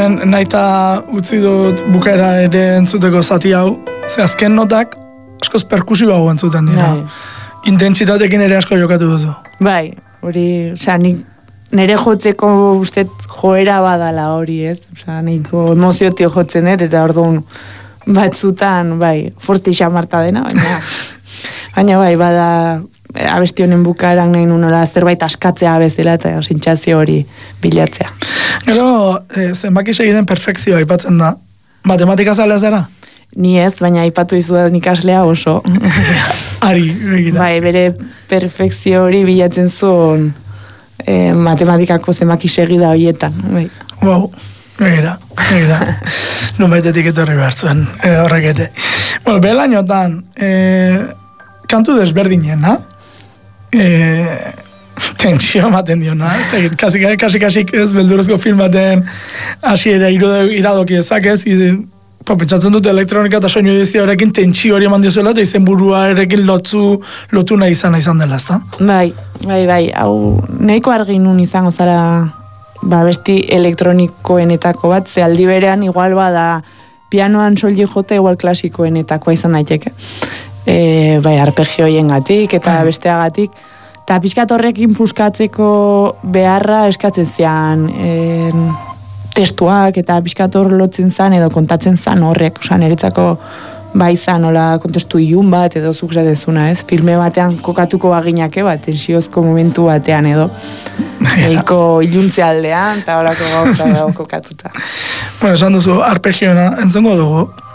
hemen nahita utzi dut bukaera ere entzuteko zati hau, ze azken notak askoz perkusioa hau entzuten dira. Intentsitatekin ere asko jokatu duzu. Bai, hori, nik nire jotzeko ustet joera badala hori, ez? Niko emoziotio jotzen dut, eta orduan batzutan, bai, forti xamarta dena, baina bai, bada abesti honen bukaeran nahi nunola zerbait askatzea bezala eta sentsazio hori bilatzea. Gero, zenbaki segiden perfekzioa aipatzen da. Matematika zalea zara? Ni ez, baina aipatu izudan ikaslea oso. Ari, begira. Bai, bere perfekzio hori bilatzen zuen matematikako zenbaki segida horietan. Bai. Wow. Begira. Numaitetik etorri behartzen, horrek ere. Bueno, behelainotan, kantu desberdinen, na? Tentsio ematen diona, kasik ez beldurrezko filmaten hasiera iradoki ezakez, pentsatzen dute elektronika eta soinu edizioarekin tentsio hori eman diozuela, eta izenburuarekin lotu nahi izan dela, ezta? Bai, hau nahiko argi nun izango zara besti elektronikoenetako bat, ze aldi berean igual bada pianoan soli jota igual klasikoenetakoa izan daiteke. Bai, arpegioien gatik eta besteagatik. Eta pixkat horrekin puskatzeko beharra eskatzen zian testuak eta pixkat hor lotzen zan edo kontatzen zan horrek. Niretzako bai zan, hola kontestu ilun bat edo zuk zatezuna, ez? Filme batean kokatuko baginake bat, tensiozko momentu batean edo. Eiko iluntze aldean eta horako gauza dago kokatuta. Bueno, esan duzu, arpegioena entzongo dugu.